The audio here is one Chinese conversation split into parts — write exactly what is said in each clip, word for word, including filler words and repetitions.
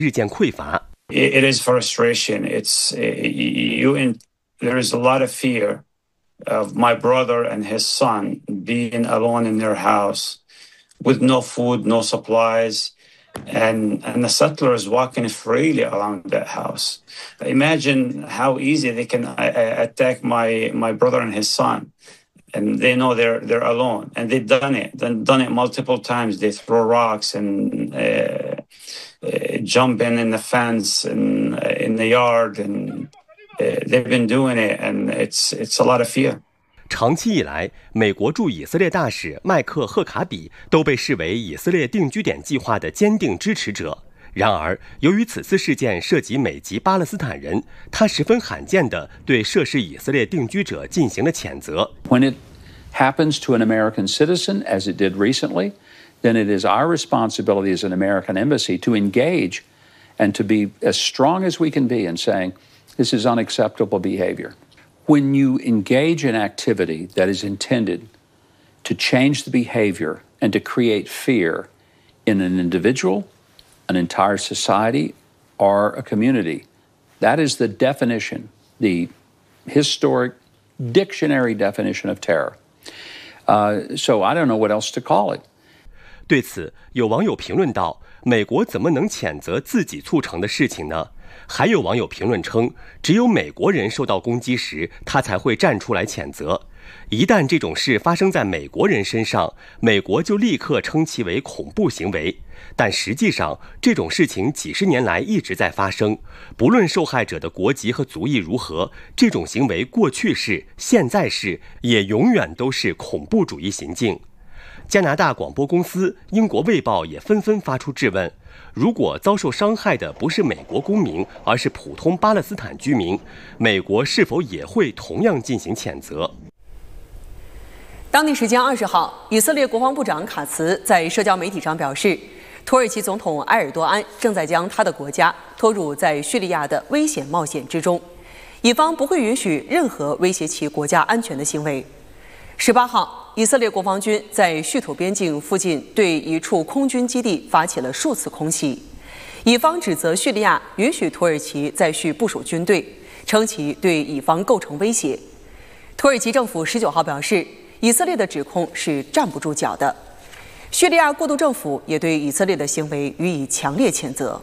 日渐匮乏。 It is frustration. It's you. In, there is a lot of fear of my brother and his son being alone in their house with no food, no supplies, and and the settlers walking freely around that house. Imagine how easy they can attack my my brother and his son, and they know they're they're alone, and they've done it, done done it multiple times. They throw rocks and. Uh, Uh, jumping in the fence and uh, in the yard, and uh, they've been doing it, and it's it's a lot of fear. 长期以来，美国驻以色列大使麦克·赫卡比都被视为以色列定居点计划的坚定支持者。然而，由于此次事件涉及美籍巴勒斯坦人，他十分罕见地对涉事以色列定居者进行了谴责。 When it happens to an American citizen, as it did recently, then it is our responsibility as an American embassy to engage and to be as strong as we can be in saying, this is unacceptable behavior. When you engage in activity that is intended to change the behavior and to create fear in an individual, an entire society, or a community, that is the definition, the historic dictionary definition of terror. Uh, so I don't know what else to call it. 对此，有网友评论道：“美国怎么能谴责自己促成的事情呢？”还有网友评论称，只有美国人受到攻击时，他才会站出来谴责。一旦这种事发生在美国人身上，美国就立刻称其为恐怖行为。但实际上，这种事情几十年来一直在发生，不论受害者的国籍和族裔如何，这种行为过去是、现在是，也永远都是恐怖主义行径。加拿大广播公司、英国卫报也纷纷发出质问：如果遭受伤害的不是美国公民，而是普通巴勒斯坦居民，美国是否也会同样进行谴责？ 当地时间二十号，以色列国防部长卡茨在社交媒体上表示，土耳其总统埃尔多安正在将他的国家拖入在叙利亚的危险冒险之中，以方不会允许任何威胁其国家安全的行为。十八号，以色列国防军在叙土边境附近对一处空军基地发起了数次空袭，以方指责叙利亚允许土耳其在叙部署军队，称其对以方构成威胁。土耳其政府十九号表示，以色列的指控是站不住脚的。叙利亚过渡政府也对以色列的行为予以强烈谴责。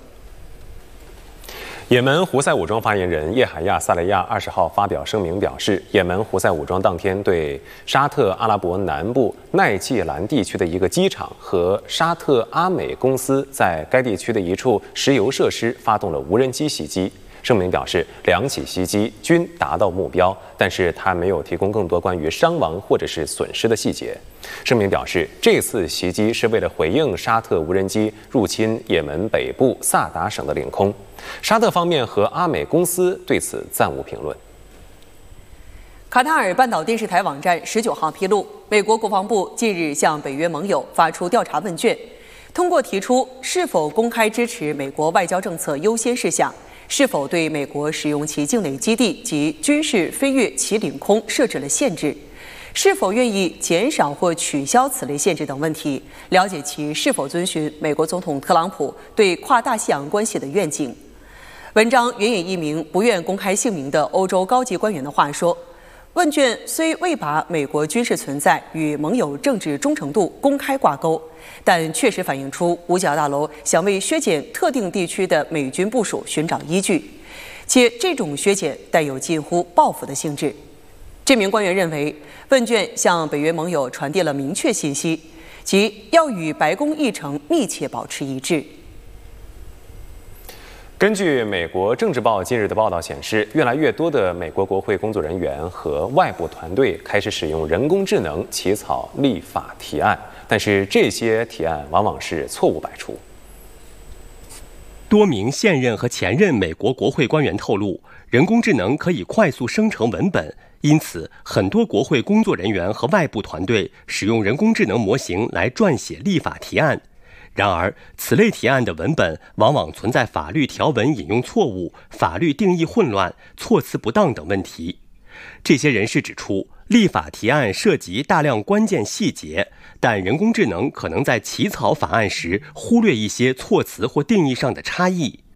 也门胡塞武装发言人叶海亚·萨雷亚二十号发表声明表示，也门胡塞武装当天对沙特阿拉伯南部奈季兰地区的一个机场和沙特阿美公司在该地区的一处石油设施发动了无人机袭击。声明表示，两起袭击均达到目标，但是他没有提供更多关于伤亡或者是损失的细节。声明表示，这次袭击是为了回应沙特无人机入侵也门北部萨达省的领空。沙特方面和阿美公司对此暂无评论。 卡塔尔半岛电视台网站十九号披露，美国国防部近日向北约盟友发出调查问卷，通过提出是否公开支持美国外交政策优先事项，是否对美国使用其境内基地及军事飞越其领空设置了限制，是否愿意减少或取消此类限制等问题，了解其是否遵循美国总统特朗普对跨大西洋关系的愿景。文章援引一名不愿公开姓名的欧洲高级官员的话说，问卷虽未把美国军事存在与盟友政治忠诚度公开挂钩，但确实反映出五角大楼想为削减特定地区的美军部署寻找依据，且这种削减带有近乎报复的性质。这名官员认为，问卷向北约盟友传递了明确信息，即要与白宫议程密切保持一致。 根据美国政治报近日的报道显示，越来越多的美国国会工作人员和外部团队开始使用人工智能起草立法提案，但是这些提案往往是错误百出。 多名现任和前任美国国会官员透露，人工智能可以快速生成文本，因此很多国会工作人员和外部团队使用人工智能模型来撰写立法提案。然而，此类提案的文本往往存在法律条文引用错误、法律定义混乱、措辞不当等问题。这些人士指出，立法提案涉及大量关键细节，但人工智能可能在起草法案时忽略一些措辞或定义上的差异。